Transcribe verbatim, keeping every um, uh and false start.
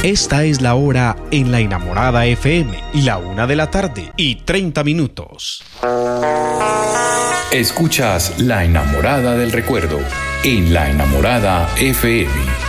Esta es la hora en La Enamorada F M, la una de la tarde y treinta minutos. Escuchas La Enamorada del Recuerdo en La Enamorada F M.